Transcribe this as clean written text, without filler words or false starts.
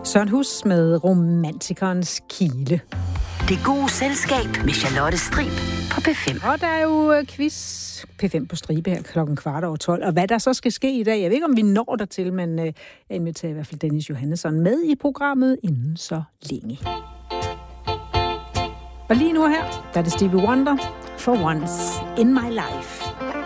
Søren Hus med Romantikernes Kile. Det gode selskab med Charlotte Strib på P5. Og der er jo quiz P5 på stribe her 12:15. Og hvad der så skal ske i dag, jeg ved ikke, om vi når dertil, men jeg inviterer i hvert fald Dennis Johannesson med i programmet inden så længe. Og lige nu her, der er det Stevie Wonder, For Once in My Life.